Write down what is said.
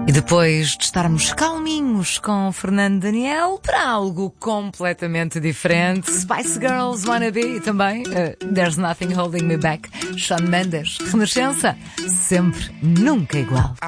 E depois de estarmos calminhos com Fernando Daniel para algo completamente diferente, Spice Girls, Wannabe e também There's Nothing Holding Me Back, Shawn Mendes, Renascença, sempre, nunca igual.